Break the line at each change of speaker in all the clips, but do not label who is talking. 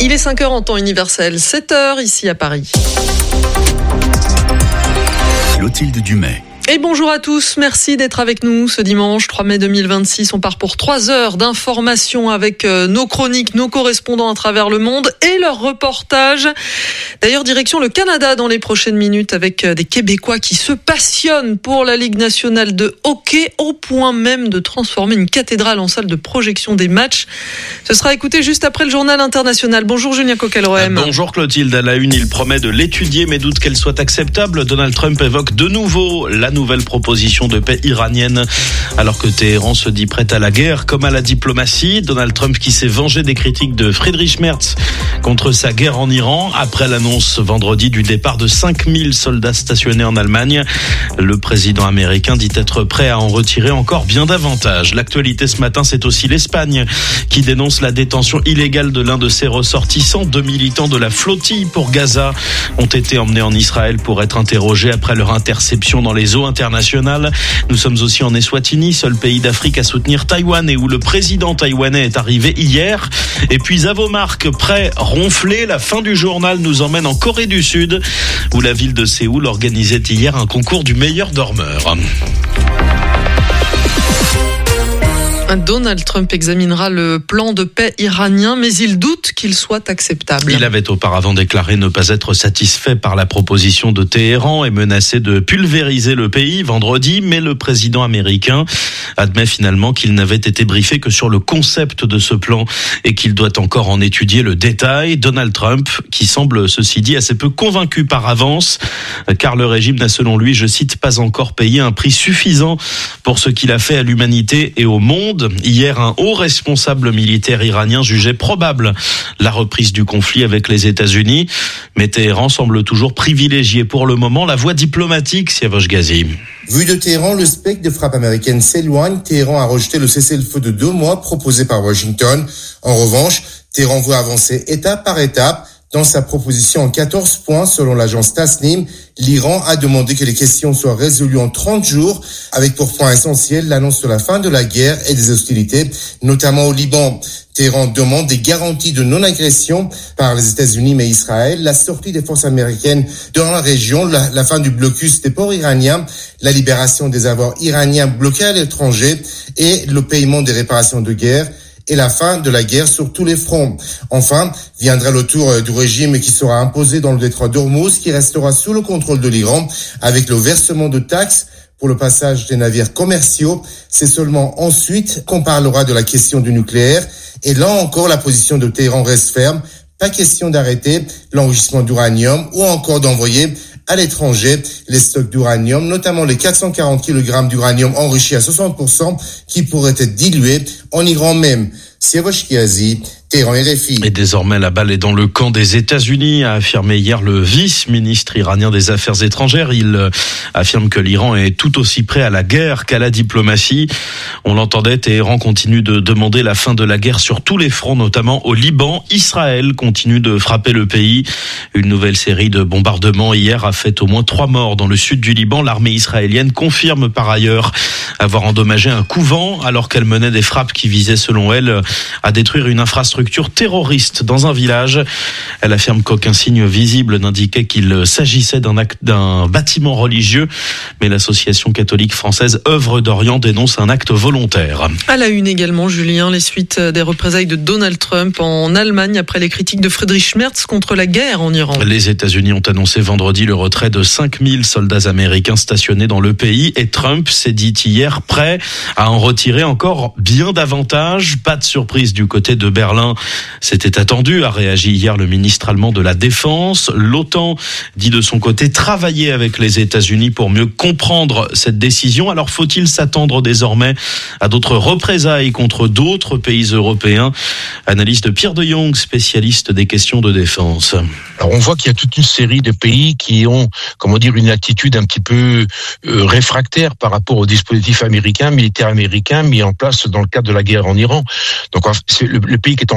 Il est 5h en temps universel, 7h ici à Paris.
Clotilde Dumais.
Et bonjour à tous, merci d'être avec nous ce dimanche 3 mai 2026. On part pour 3 heures d'informations avec nos chroniques, nos correspondants à travers le monde et leurs reportages. D'ailleurs, direction le Canada dans les prochaines minutes avec des Québécois qui se passionnent pour la Ligue nationale de hockey au point même de transformer une cathédrale en salle de projection des matchs. Ce sera écouté juste après le journal international. Bonjour Julien Coquelroem.
Bonjour Clotilde, à la une, il promet de l'étudier mais doute qu'elle soit acceptable. Donald Trump évoque de nouveau la nouvelle proposition de paix iranienne alors que Téhéran se dit prête à la guerre comme à la diplomatie. Donald Trump qui s'est vengé des critiques de Friedrich Merz contre sa guerre en Iran après l'annonce vendredi du départ de 5000 soldats stationnés en Allemagne. Le président américain dit être prêt à en retirer encore bien davantage. L'actualité ce matin, c'est aussi l'Espagne qui dénonce la détention illégale de l'un de ses ressortissants. 2 militants de la flottille pour Gaza ont été emmenés en Israël pour être interrogés après leur interception dans les eaux internationales. Nous sommes aussi en Eswatini, seul pays d'Afrique à soutenir Taïwan et où le président taïwanais est arrivé hier. Et puis à vos marques, prêt, ronflé, la fin du journal nous emmène en Corée du Sud où la ville de Séoul organisait hier un concours du meilleur dormeur.
Donald Trump examinera le plan de paix iranien, mais il doute qu'il soit acceptable.
Il avait auparavant déclaré ne pas être satisfait par la proposition de Téhéran et menacé de pulvériser le pays vendredi, mais le président américain admet finalement qu'il n'avait été briefé que sur le concept de ce plan et qu'il doit encore en étudier le détail. Donald Trump, qui semble, ceci dit, assez peu convaincu par avance, car le régime n'a selon lui, je cite, pas encore payé un prix suffisant pour ce qu'il a fait à l'humanité et au monde. Hier, un haut responsable militaire iranien jugeait probable la reprise du conflit avec les États-Unis. Mais Téhéran semble toujours privilégier pour le moment la voie diplomatique, Siavash Ghazi.
Vu de Téhéran, le spectre de frappe américaine s'éloigne. Téhéran a rejeté le cessez-le-feu de 2 mois proposé par Washington. En revanche, Téhéran veut avancer étape par étape. Dans sa proposition en 14 points, selon l'agence Tasnim, l'Iran a demandé que les questions soient résolues en 30 jours, avec pour point essentiel l'annonce de la fin de la guerre et des hostilités, notamment au Liban. Téhéran demande des garanties de non-agression par les États-Unis mais Israël, la sortie des forces américaines dans la région, la fin du blocus des ports iraniens, la libération des avoirs iraniens bloqués à l'étranger et le paiement des réparations de guerre. Et la fin de la guerre sur tous les fronts. Enfin, viendra le tour du régime qui sera imposé dans le détroit d'Ormuz, qui restera sous le contrôle de l'Iran, avec le versement de taxes pour le passage des navires commerciaux. C'est seulement ensuite qu'on parlera de la question du nucléaire. Et là encore, la position de Téhéran reste ferme. Pas question d'arrêter l'enrichissement d'uranium ou encore d'envoyer à l'étranger les stocks d'uranium, notamment les 440 kg d'uranium enrichi à 60% qui pourraient être dilués en Iran même. Siavash Ghazi, Téhéran RFI.
Et désormais, la balle est dans le camp des États-Unis, a affirmé hier le vice-ministre iranien des Affaires étrangères. Il affirme que l'Iran est tout aussi prêt à la guerre qu'à la diplomatie. On l'entendait, Téhéran continue de demander la fin de la guerre sur tous les fronts, notamment au Liban. Israël continue de frapper le pays. Une nouvelle série de bombardements hier a fait au moins 3 morts dans le sud du Liban. L'armée israélienne confirme par ailleurs avoir endommagé un couvent alors qu'elle menait des frappes qui visaient, selon elle, à détruire une infrastructure terroriste dans un village. Elle affirme qu'aucun signe visible n'indiquait qu'il s'agissait d'un bâtiment religieux, mais l'association catholique française Œuvre d'Orient dénonce un acte volontaire.
À la une également, Julien, les suites des représailles de Donald Trump en Allemagne après les critiques de Friedrich Merz contre la guerre en Iran.
Les États-Unis ont annoncé vendredi le retrait de 5000 soldats américains stationnés dans le pays et Trump s'est dit hier prêt à en retirer encore bien davantage. Pas de surprise du côté de Berlin. C'était attendu, a réagi hier le ministre allemand de la Défense. L'OTAN dit de son côté travailler avec les États-Unis pour mieux comprendre cette décision. Alors faut-il s'attendre désormais à d'autres représailles contre d'autres pays européens? Analyse de Pierre de Jong, spécialiste des questions de défense.
Alors on voit qu'il y a toute une série de pays qui ont, une attitude un petit peu réfractaire par rapport au dispositif militaire américain mis en place dans le cadre de la guerre en Iran. Donc c'est le pays qui est en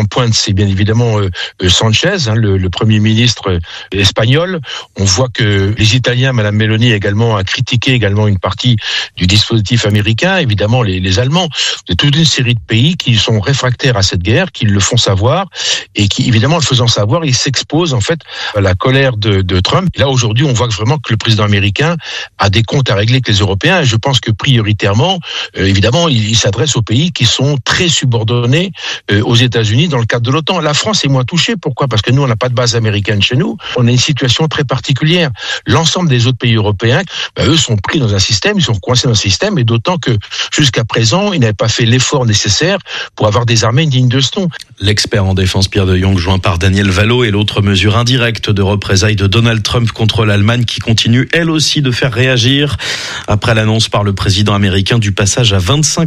en pointe, c'est bien évidemment Sanchez, le Premier ministre espagnol. On voit que les Italiens, Madame Meloni également, a critiqué également une partie du dispositif américain. Évidemment, les Allemands. C'est toute une série de pays qui sont réfractaires à cette guerre, qui le font savoir et qui, évidemment, le faisant savoir, ils s'exposent en fait à la colère de Trump. Et là, aujourd'hui, on voit vraiment que le président américain a des comptes à régler avec les Européens. Et je pense que prioritairement, évidemment, il s'adresse aux pays qui sont très subordonnés aux États-Unis dans le cadre de l'OTAN. La France est moins touchée. Pourquoi ? Parce que nous, on n'a pas de base américaine chez nous. On a une situation très particulière. L'ensemble des autres pays européens, eux sont pris dans un système, ils sont coincés dans un système, et d'autant que jusqu'à présent, ils n'avaient pas fait l'effort nécessaire pour avoir des armées dignes de ce nom.
L'expert en défense Pierre de Jong, joint par Daniel Vallot, et l'autre mesure indirecte de représailles de Donald Trump contre l'Allemagne qui continue elle aussi de faire réagir après l'annonce par le président américain du passage à 25